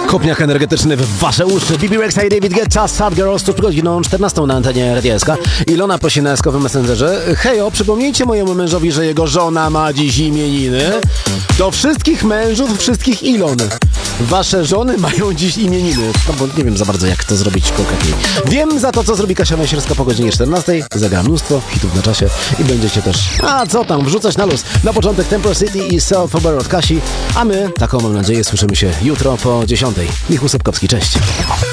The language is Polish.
Kopniak energetyczny w wasze uszy. Bibi Rexha i David Guetta, Sad Girls, tuż przed godziną 14 na antenie Radia SK. Ilona prosi na SK w Messengerze: hejo, przypomnijcie mojemu mężowi, że jego żona ma dziś imieniny. Do wszystkich mężów, wszystkich Ilon. Wasze żony mają dziś imieniny. No bo nie wiem za bardzo, jak to zrobić konkretnie. Wiem za to, co zrobi Kasia Węsierska po godzinie 14. Zagra mnóstwo hitów na czasie i będziecie też, a co tam, wrzucać na luz. Na początek Tempo City i Self Over od Kasi, a my, taką mam nadzieję, słyszymy się jutro po 10. Michał Sepkowski, cześć.